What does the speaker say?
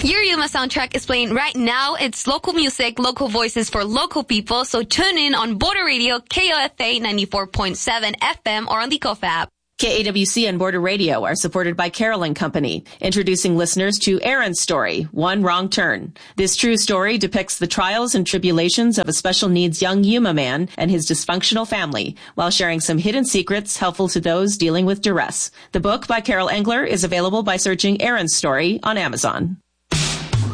Your Yuma soundtrack is playing right now. It's local music, local voices for local people. So tune in on Border Radio, KOFA 94.7 FM or on the KOFA app. KAWC and Border Radio are supported by Carol and Company, introducing listeners to Aaron's story, One Wrong Turn. This true story depicts the trials and tribulations of a special needs young Yuma man and his dysfunctional family, while sharing some hidden secrets helpful to those dealing with duress. The book by Carol Engler is available by searching Aaron's Story on Amazon.